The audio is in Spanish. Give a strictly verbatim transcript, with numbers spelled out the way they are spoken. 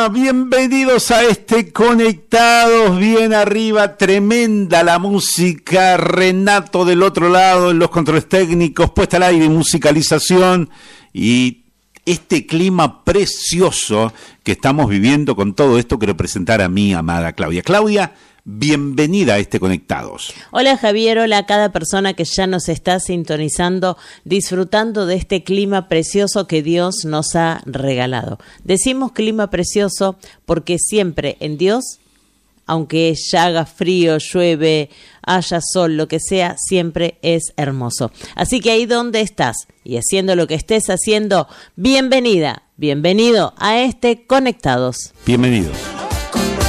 Hola, bienvenidos a este Conectados, bien arriba, tremenda la música, Renato del otro lado en los controles técnicos, puesta al aire y musicalización, y este clima precioso que estamos viviendo con todo esto quiero presentar a mi amada Claudia. Claudia, bienvenida a este Conectados. Hola Javier, hola a cada persona que ya nos está sintonizando, disfrutando de este clima precioso que Dios nos ha regalado. Decimos clima precioso porque siempre en Dios, aunque ya haga frío, llueve, haya sol, lo que sea, siempre es hermoso. Así que ahí donde estás y haciendo lo que estés haciendo, bienvenida, bienvenido a este Conectados. Bienvenidos.